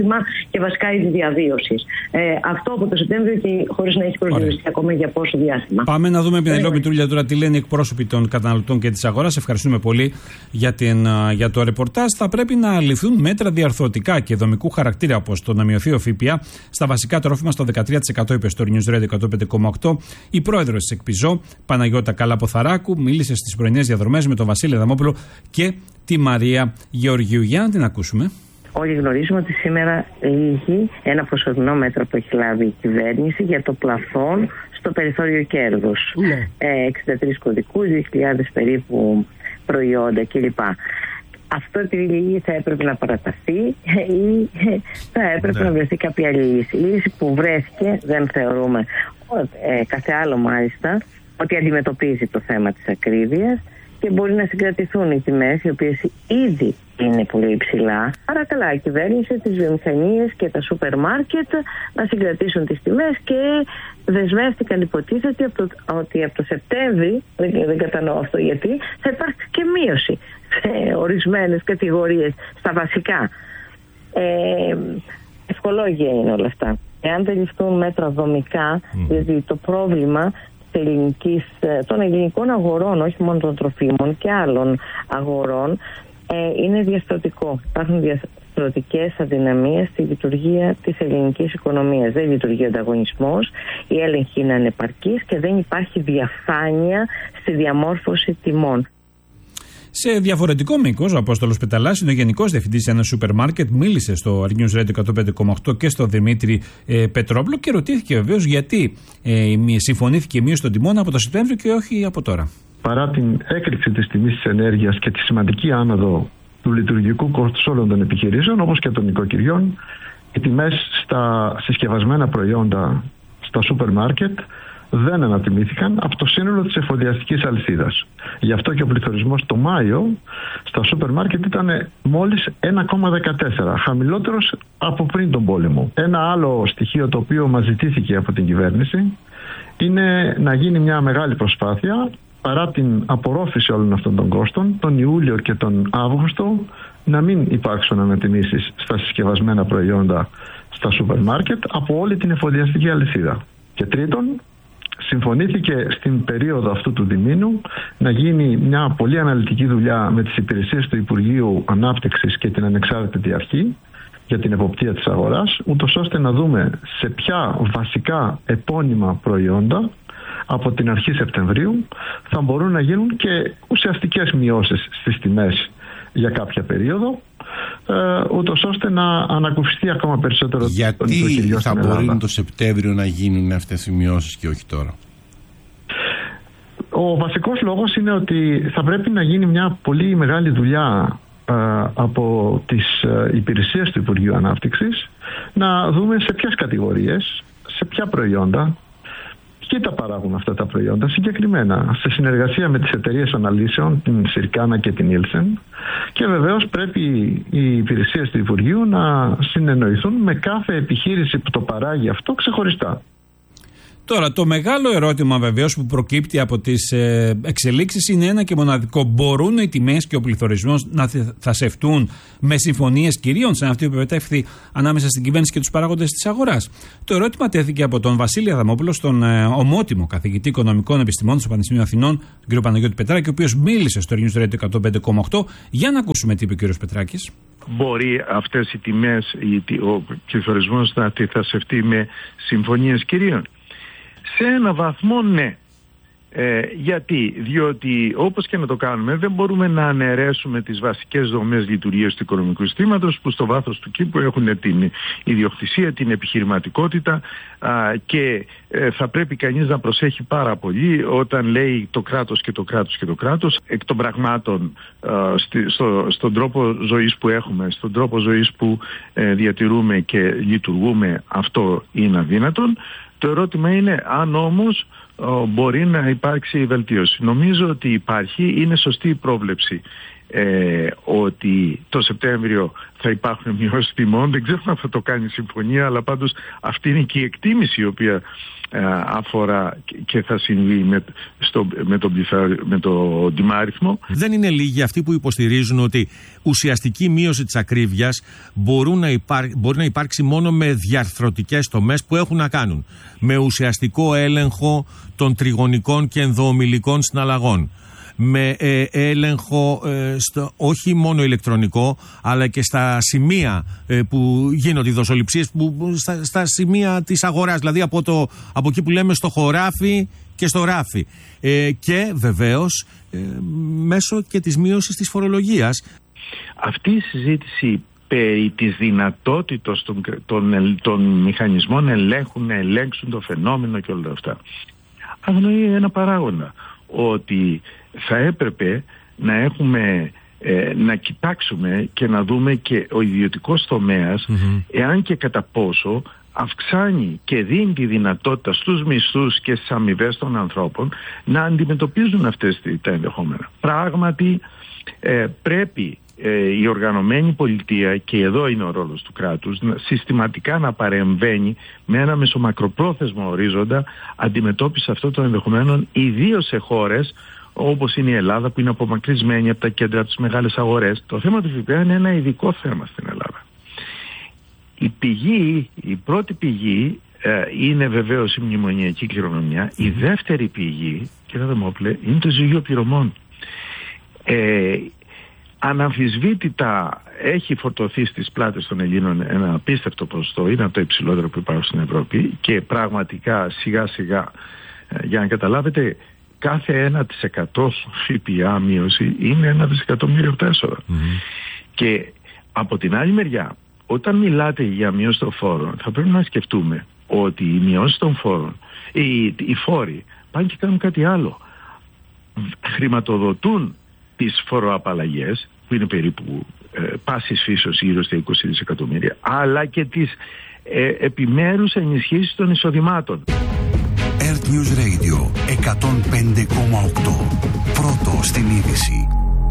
εισόδημα και βασικά είδη διαβίωσης. Αυτό από το Σεπτέμβριο και χωρίς να έχει προσδιοριστεί ακόμα για πόσο διάστημα. Πάμε να δούμε, Πινελόπη Τρούλια, τώρα τι λένε οι εκπρόσωποι των καταναλωτών και της αγοράς. Ευχαριστούμε πολύ για το ρεπορτάζ. Θα πρέπει να ληφθούν μέτρα διαρθρωτικά και δομικού χαρακτήρα, όπως το να μειωθεί ο ΦΠΑ στα βασικά τρόφιμα στο 13%, είπε στο News Radio 105,8. Η πρόεδρος της ΕΚΠΙΖΟ, Παναγιώτα Καλαποθαράκου, μίλησε στις πρωινές διαδρομές με τον Βασίλη Αδαμόπουλο και τη Μαρία Γεωργίου. Για να την ακούσουμε. Όλοι γνωρίζουμε ότι σήμερα λύγει ένα προσωρινό μέτρο που έχει λάβει η κυβέρνηση για το πλαφόν στο περιθώριο κέρδους. 63 κωδικούς, 2.000 περίπου προϊόντα κλπ. Αυτό επειδή λύγει θα έπρεπε να παραταθεί ή θα έπρεπε να βρεθεί κάποια άλλη λύση. Η λύση που βρέθηκε δεν θεωρούμε κάθε άλλο μάλιστα ότι αντιμετωπίζει το θέμα της ακρίβειας και μπορεί να συγκρατηθούν οι τιμές, οι οποίες ήδη είναι πολύ υψηλά. Άρα καλά, η κυβέρνηση, τις βιομηχανίες και τα σούπερ μάρκετ να συγκρατήσουν τις τιμές και δεσμεύτηκαν, υποτίθεται, ότι από το Σεπτέμβρη, δεν κατανοώ αυτό γιατί, θα υπάρξει και μείωση σε ορισμένες κατηγορίες, στα βασικά. Ευχολόγια είναι όλα αυτά. Εάν δεν ληφθούν μέτρα δομικά, γιατί το πρόβλημα των ελληνικών αγορών, όχι μόνο των τροφίμων και άλλων αγορών, είναι διαστρωτικό. Υπάρχουν διαστρωτικές αδυναμίες στη λειτουργία της ελληνικής οικονομίας. Δεν λειτουργεί ο ανταγωνισμός, η έλεγχη είναι ανεπαρκής και δεν υπάρχει διαφάνεια στη διαμόρφωση τιμών. Σε διαφορετικό μήκος, ο Απόστολος Πεταλάς είναι ο Γενικός Διευθυντής ενός σούπερ μάρκετ. Μίλησε στο News Radio 105,8 και στο Δημήτρη Πετρόπουλο και ρωτήθηκε βεβαίως γιατί συμφωνήθηκε η μείωση των τιμών από το Σεπτέμβριο και όχι από τώρα. Παρά την έκρηξη της τιμής της ενέργειας και τη σημαντική άνοδο του λειτουργικού κόστους όλων των επιχειρήσεων, όπως και των νοικοκυριών, οι τιμές στα συσκευασμένα προϊόντα στα σούπερ μάρκετ δεν ανατιμήθηκαν από το σύνολο της εφοδιαστικής αλυσίδας. Γι' αυτό και ο πληθωρισμός το Μάιο στα σούπερ μάρκετ ήταν μόλις 1,14, χαμηλότερος από πριν τον πόλεμο. Ένα άλλο στοιχείο το οποίο μας ζητήθηκε από την κυβέρνηση είναι να γίνει μια μεγάλη προσπάθεια, παρά την απορρόφηση όλων αυτών των κόστων, τον Ιούλιο και τον Αύγουστο να μην υπάρξουν ανατιμήσεις στα συσκευασμένα προϊόντα στα σούπερ μάρκετ από όλη την εφοδιαστική αλυσίδα. Και τρίτον, συμφωνήθηκε στην περίοδο αυτού του διμήνου να γίνει μια πολύ αναλυτική δουλειά με τις υπηρεσίες του Υπουργείου Ανάπτυξης και την Ανεξάρτητη Αρχή για την εποπτεία της αγοράς, ούτως ώστε να δούμε σε ποια βασικά επώνυμα προϊόντα από την αρχή Σεπτεμβρίου θα μπορούν να γίνουν και ουσιαστικές μειώσεις στις τιμές για κάποια περίοδο, ούτως ώστε να ανακουφιστεί ακόμα περισσότερο. Γιατί θα μπορούν το Σεπτέμβριο να γίνουν αυτές οι μειώσεις και όχι τώρα? Ο βασικός λόγος είναι ότι θα πρέπει να γίνει μια πολύ μεγάλη δουλειά από τις υπηρεσίες του Υπουργείου Ανάπτυξης, να δούμε σε ποιες κατηγορίες, σε ποια προϊόντα και τα παράγουν αυτά τα προϊόντα συγκεκριμένα, σε συνεργασία με τις εταιρείες αναλύσεων, την Συρκάνα και την Ήλσεν, και βεβαίως πρέπει οι υπηρεσίες του Υπουργείου να συνεννοηθούν με κάθε επιχείρηση που το παράγει αυτό ξεχωριστά. Τώρα, το μεγάλο ερώτημα βεβαίως που προκύπτει από τις εξελίξεις είναι ένα και μοναδικό. Μπορούν οι τιμές και ο πληθωρισμός να θασευτούν με συμφωνίες κυρίων, σαν αυτή που επετεύχθη ανάμεσα στην κυβέρνηση και τους παράγοντες της αγοράς? Το ερώτημα τέθηκε από τον Βασίλη Αδαμόπουλο, στον ομότιμο καθηγητή οικονομικών επιστημών στο Πανεπιστήμιο Αθηνών, τον κ. Παναγιώτη Πετράκη, ο οποίος μίλησε στο News Radio 105,8. Για να ακούσουμε τι είπε ο κ. Πετράκης. Μπορεί αυτές οι τιμές, ο πληθωρισμός να θασευτεί με συμφωνίες κυρίων? Σε ένα βαθμό ναι. Γιατί? Διότι όπως και να το κάνουμε δεν μπορούμε να αναιρέσουμε τις βασικές δομές λειτουργίας του οικονομικού συστήματος που στο βάθος του κήπου έχουν την ιδιοκτησία, την επιχειρηματικότητα και θα πρέπει κανείς να προσέχει πάρα πολύ όταν λέει το κράτος και το κράτος και το κράτος. Εκ των πραγμάτων στον τρόπο ζωής που έχουμε, στον τρόπο ζωής που διατηρούμε και λειτουργούμε, αυτό είναι αδύνατον. Το ερώτημα είναι αν όμως μπορεί να υπάρξει βελτίωση. Νομίζω ότι υπάρχει, είναι σωστή η πρόβλεψη ότι το Σεπτέμβριο θα υπάρχουν μειώσεις τιμών. Δεν ξέρω αν θα το κάνει η συμφωνία, αλλά πάντως αυτή είναι και η εκτίμηση η οποία αφορά και θα συμβεί με το τιμάριθμο. Δεν είναι λίγοι αυτοί που υποστηρίζουν ότι ουσιαστική μείωση της ακρίβειας μπορεί να υπάρξει μόνο με διαρθρωτικές τομές που έχουν να κάνουν με ουσιαστικό έλεγχο των τριγωνικών και ενδοομιλικών συναλλαγών, με έλεγχο όχι μόνο ηλεκτρονικό αλλά και στα σημεία που γίνονται οι δοσοληψίες, στα σημεία της αγοράς, δηλαδή από εκεί που λέμε στο χωράφι και στο ράφι, και βεβαίως μέσω και της μείωσης της φορολογίας. Αυτή η συζήτηση περί της δυνατότητας των μηχανισμών ελέγχου να ελέγξουν το φαινόμενο και όλα αυτά αγνοεί ένα παράγοντα, ότι θα έπρεπε να έχουμε να κοιτάξουμε και να δούμε και ο ιδιωτικός τομέας εάν και κατά πόσο αυξάνει και δίνει τη δυνατότητα στους μισθούς και στις αμοιβές των ανθρώπων να αντιμετωπίζουν αυτές τα ενδεχόμενα. Πράγματι πρέπει η οργανωμένη πολιτεία, και εδώ είναι ο ρόλος του κράτους, συστηματικά να παρεμβαίνει με ένα μεσομακροπρόθεσμο ορίζοντα αντιμετώπιση αυτών των ενδεχομένων, ιδίως σε χώρες όπως είναι η Ελλάδα, που είναι απομακρυσμένη από τα κέντρα της μεγάλες αγορές. Το θέμα του ΦΠΑ είναι ένα ειδικό θέμα στην Ελλάδα. Η πρώτη πηγή είναι βεβαίως η μνημονιακή κληρονομιά. Η δεύτερη πηγή, κύριε Δημόπουλε, είναι το ζυγείο πληρωμών. Αναμφισβήτητα έχει φορτωθεί στις πλάτες των Ελλήνων ένα απίστευτο ποσοστό, είναι από το υψηλότερο που υπάρχουν στην Ευρώπη, και πραγματικά σιγά σιγά, για να καταλάβετε, κάθε 1% ΦΠΑ μείωση είναι 1 δισεκατομμύριο από τα έσοδα. Και από την άλλη μεριά, όταν μιλάτε για μείωση των φόρων, θα πρέπει να σκεφτούμε ότι οι μειώσεις των φόρων, οι φόροι πάνε και κάνουν κάτι άλλο. Χρηματοδοτούν τις φοροαπαλλαγές, που είναι περίπου πάσης φύσεως γύρω στα 20 δισεκατομμύρια, αλλά και τις επιμέρους ενισχύσεις των εισοδημάτων. Earth News Radio 105,8. Πρώτο στην είδηση.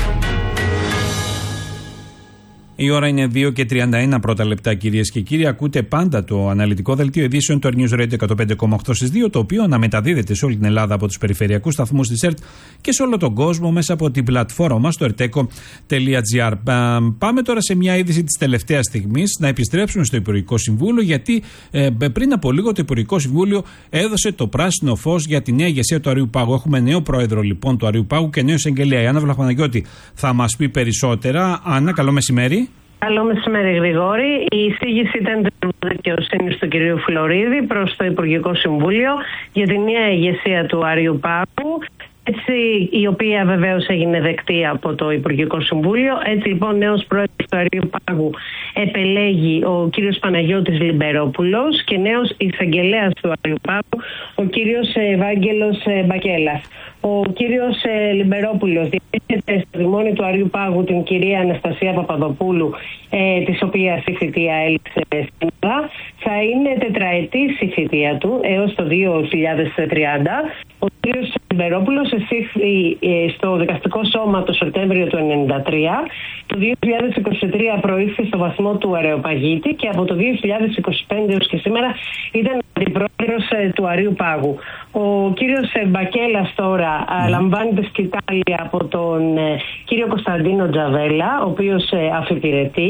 Η ώρα είναι 2:31 πρώτα λεπτά, κυρίες και κύριοι. Ακούτε πάντα το αναλυτικό δελτίο ειδήσεων του Earth News Radio 105,8 στις 2, το οποίο αναμεταδίδεται σε όλη την Ελλάδα από τους περιφερειακούς σταθμούς της ΕΡΤ και σε όλο τον κόσμο μέσα από την πλατφόρμα μας, το erteco.gr. Πάμε τώρα σε μια είδηση της τελευταίας στιγμής, να επιστρέψουμε στο Υπουργικό Συμβούλιο, γιατί πριν από λίγο το Υπουργικό Συμβούλιο έδωσε το πράσινο φως για τη νέα ηγεσία του Αριού Πάγου. Έχουμε νέο πρόεδρο λοιπόν του Αριού Πάγου και νέο εισαγγελέα. Η Άννα Βλαχοπαναγιώτη θα μας πει περισσότερα. Άννα, καλό μεσημέρι. Καλό μεσημέρι, Γρηγόρη. Η εισήγηση ήταν της δικαιοσύνης του κυρίου Φλωρίδη προς το Υπουργικό Συμβούλιο για τη νέα ηγεσία του Αριού Πάγου, έτσι, η οποία βεβαίως έγινε δεκτή από το Υπουργικό Συμβούλιο. Έτσι λοιπόν, νέος πρόεδρος του Αριού Πάγου επελέγει ο κύριος Παναγιώτης Λιμπερόπουλος και νέος εισαγγελέας του Αριού Πάγου ο κύριος Ευάγγελος Μπακέλας. Ο κύριος Λιμπερόπουλος διέχεται στο δημόνιο του Αριού Πάγου την κυρία Αναστασία Παπαδοπούλου, της οποίας η θητεία έληξε σήμερα. Θα είναι τετραετής η θητεία του έως το 2030. Ο κύριος Λιμπερόπουλος εισήχθη στο δικαστικό σώμα το Σεπτέμβριο του 1993. Το 2023 προήχθη στο βαθμό του αεροπαγίτη και από το 2025 έως και σήμερα ήταν αντιπρόεδρος του Αριού Πάγου. Ο κύριος Μπακέλας τώρα λαμβάνει τη σκητάλη από τον κύριο Κωνσταντίνο Τζαβέλα, ο οποίος αφιπηρετεί.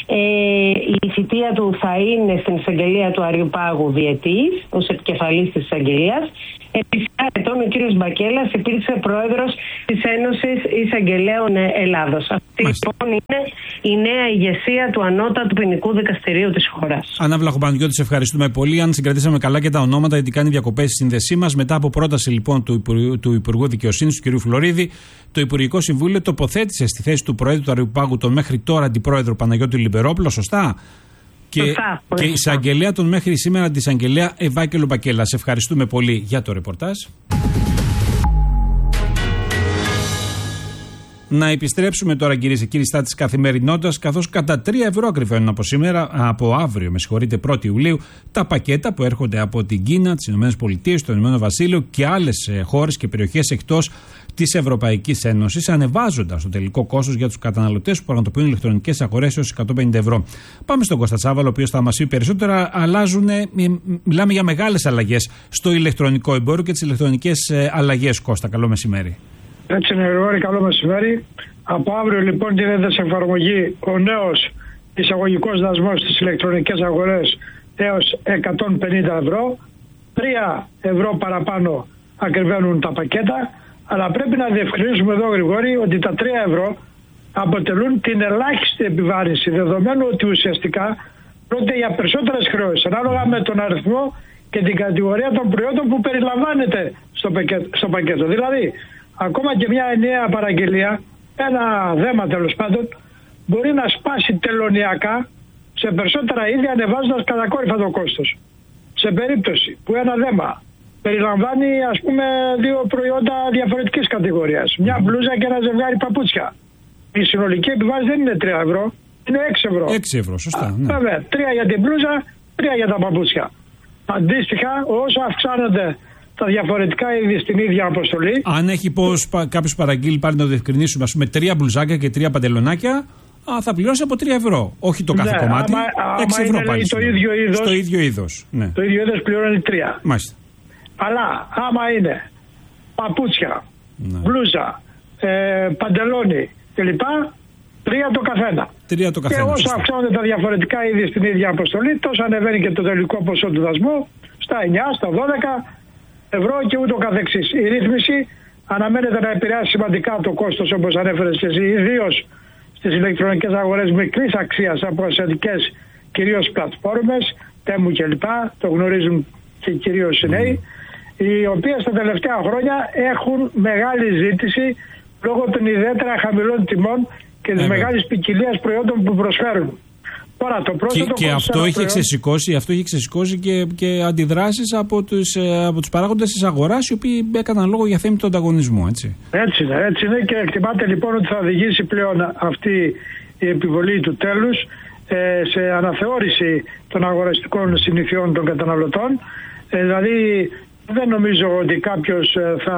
Η θητεία του θα είναι στην εισαγγελία του Αριού Πάγου διετής, ως επικεφαλής της εισαγγελίας. Επί 7 ετών ο κύριος Μπακέλας υπήρξε πρόεδρος της Ένωσης Εισαγγελέων Ελλάδος. Αυτή λοιπόν είναι η νέα ηγεσία του Ανώτατου Ποινικού Δικαστηρίου της χώρας. Άννα Βλαχοπαναγιώτη, σε ευχαριστούμε πολύ. Αν συγκρατήσαμε καλά και τα ονόματα, γιατί κάνει διακοπές στη σύνδεσή μας. Μετά από πρόταση λοιπόν του Υπουργού Δικαιοσύνης, του κ. Φλωρίδη, το Υπουργικό Συμβούλιο τοποθέτησε στη θέση του Προέδρου του Αριού Πάγου τον μέχρι τώρα αντιπρόεδρο Παναγιώτη Λιμπερόπουλο, σωστά. Και η εισαγγελέα τον μέχρι σήμερα την εισαγγελέα Ευάγγελο Μπακέλα. Σε ευχαριστούμε πολύ για το ρεπορτάζ. Να επιστρέψουμε τώρα, κυρίες και κύριοι, στα της καθημερινότητας, καθώς κατά 3 ευρώ ακριβένουν από αύριο, 1η Ιουλίου, τα πακέτα που έρχονται από την Κίνα, τις ΗΠΑ, το Ηνωμένο Βασίλειο και άλλες χώρες και περιοχές εκτός της Ευρωπαϊκής Ένωσης, ανεβάζοντας το τελικό κόστος για τους καταναλωτές που πραγματοποιούν ηλεκτρονικές αγορές έως 150 ευρώ. Πάμε στον Κώστα Τσάβαλο, ο οποίος θα μας πει περισσότερα. Μιλάμε για μεγάλες αλλαγές στο ηλεκτρονικό εμπόριο και τις ηλεκτρονικές αλλαγές. Κώστα, καλό μεσημέρι. Έτσι είναι, Γρηγόρη, καλό μεσημέρι. Από αύριο λοιπόν γίνεται σε εφαρμογή ο νέος εισαγωγικός δασμός στις ηλεκτρονικές αγορές έως 150 ευρώ. 3 ευρώ παραπάνω ακριβένουν τα πακέτα, αλλά πρέπει να διευκρινίσουμε εδώ, Γρηγόρη, ότι τα 3 ευρώ αποτελούν την ελάχιστη επιβάρυνση, δεδομένου ότι ουσιαστικά πρόκειται για περισσότερες χρεώσεις, ανάλογα με τον αριθμό και την κατηγορία των προϊόντων που περιλαμβάνεται στο πακέτο. Δηλαδή, ακόμα και μια ενιαία παραγγελία, ένα δέμα τέλος πάντων, μπορεί να σπάσει τελωνιακά σε περισσότερα είδη, ανεβάζοντας κατακόρυφα το κόστος. Σε περίπτωση που ένα δέμα περιλαμβάνει, ας πούμε, 2 προϊόντα διαφορετικής κατηγορίας, μια μπλούζα και ένα ζευγάρι παπούτσια, η συνολική επιβάρυνση δεν είναι 3 ευρώ, είναι 6 ευρώ. 6 ευρώ, σωστά. Ναι. Βέβαια, 3 για την μπλούζα, 3 για τα παπούτσια. Αντίστοιχα, όσο αυξάνονται τα διαφορετικά είδη στην ίδια αποστολή. Αν έχει κάποιος παραγγείλει, πάλι να το διευκρινίσουμε, ας πούμε, 3 μπλουζάκια και 3 παντελονάκια, θα πληρώσει από 3 ευρώ. Όχι το κάθε κομμάτι. 6 ευρώ πάλι. Το ίδιο είδος, στο ίδιο είδος. Ναι. Το ίδιο είδος πληρώνει 3. Μάλιστα. Αλλά άμα είναι παπούτσια, μπλούζα, παντελόνι κλπ, 3 το καθένα. 3 το καθένα. Και όσο αυξάνονται τα διαφορετικά είδη στην ίδια αποστολή, τόσο ανεβαίνει και το τελικό ποσό του δασμού στα 9, στα 12 ευρώ και ούτω καθεξής. Η ρύθμιση αναμένεται να επηρεάσει σημαντικά το κόστος, όπως ανέφερες και εσύ, ιδίως στις ηλεκτρονικές αγορές μικρής αξίας από ασιατικές κυρίως πλατφόρμες, Τέμου κλπ. Το γνωρίζουν και κυρίως οι νέοι, οι οποίες τα τελευταία χρόνια έχουν μεγάλη ζήτηση λόγω των ιδιαίτερα χαμηλών τιμών και της μεγάλης ποικιλίας προϊόντων που προσφέρουν. Τώρα, το και αυτό έχει ξεσηκώσει και αντιδράσεις από τους παράγοντες της αγοράς, οι οποίοι έκαναν λόγο για θέμητο ανταγωνισμό, έτσι. Έτσι είναι και εκτιμάται λοιπόν ότι θα οδηγήσει πλέον αυτή η επιβολή του τέλους σε αναθεώρηση των αγοραστικών συνηθιών των καταναλωτών. Δηλαδή δεν νομίζω ότι κάποιος θα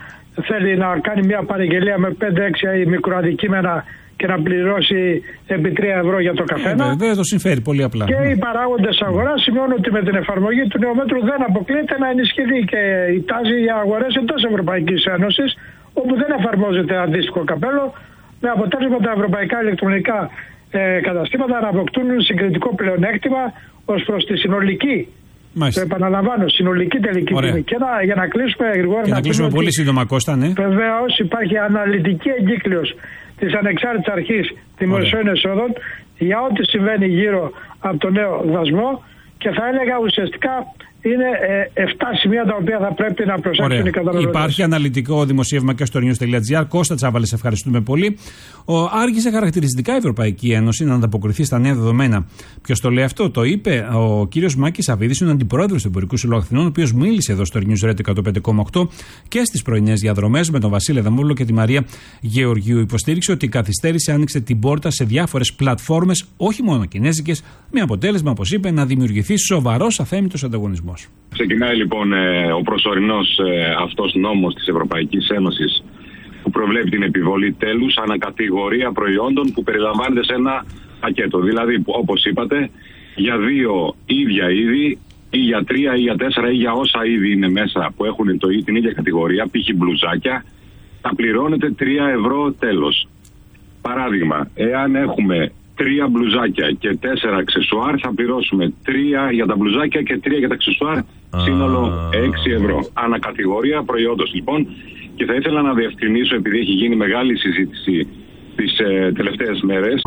θέλει να κάνει μια παραγγελία με 5-6 μικροαντικείμενα και να πληρώσει επί 3 ευρώ για το καθένα. Δεν το συμφέρει πολύ απλά. Και οι παράγοντες αγοράς σημειώνουν ότι με την εφαρμογή του νέου μέτρου δεν αποκλείεται να ενισχυθεί και η τάση για αγορές εντός Ευρωπαϊκής Ένωσης, όπου δεν εφαρμόζεται αντίστοιχο καπέλο, με αποτέλεσμα τα ευρωπαϊκά ηλεκτρονικά καταστήματα να αποκτούν συγκριτικό πλεονέκτημα ως προς τη συνολική. Το επαναλαμβάνω, συνολική τελική τιμή. Και για να κλείσουμε, Γρηγόρη, να κλείσουμε πολύ σύντομα, Κώστα, ναι. Βεβαίως υπάρχει αναλυτική εγκύκλειος της Ανεξάρτητης Αρχής Δημοσίων Εσόδων για ό,τι συμβαίνει γύρω από το νέο δασμό και θα έλεγα ουσιαστικά είναι 7 σημεία τα οποία θα πρέπει να προσέξουν οι καταναλωτές. Υπάρχει αναλυτικό δημοσίευμα και στο news.gr. Κώστα Τσάβαλε, ευχαριστούμε πολύ. Άργησε χαρακτηριστικά η Ευρωπαϊκή Ένωση να ανταποκριθεί στα νέα δεδομένα. Ποιος το λέει αυτό? Το είπε ο κύριος Μάκης Σαββίδης, είναι ο αντιπρόεδρος του Εμπορικού Συλλόγου Αθηνών, ο οποίος μίλησε εδώ στο News Radio 105,8 και στις πρωινές διαδρομές με τον Βασίλη Αδαμόπουλο και τη Μαρία Γεωργίου. Υποστήριξε ότι η καθυστέρηση άνοιξε την πόρτα σε διάφορες πλατφόρμες, όχι μόνο κινέζικες, με αποτέλεσμα, όπως είπε, να δημιουργηθεί σοβαρός αθέμητος ανταγωνισμός. Ξεκινάει λοιπόν ο προσωρινός αυτός νόμος της Ευρωπαϊκής Ένωσης που προβλέπει την επιβολή τέλους ανακατηγορία προϊόντων που περιλαμβάνεται σε ένα πακέτο. Δηλαδή, όπως είπατε, για 2 ίδια είδη ή για 3 ή για 4 ή για όσα είδη είναι μέσα που έχουν την ίδια κατηγορία, π.χ. μπλουζάκια, θα πληρώνεται 3 ευρώ τέλος. Παράδειγμα, εάν έχουμε 3 μπλουζάκια και 4 αξεσουάρ, θα πληρώσουμε 3 για τα μπλουζάκια και 3 για τα αξεσουάρ, σύνολο 6 ευρώ. Ανακατηγορία προϊόντος λοιπόν. Και θα ήθελα να διευκρινίσω, επειδή έχει γίνει μεγάλη συζήτηση τις τελευταίες μέρες.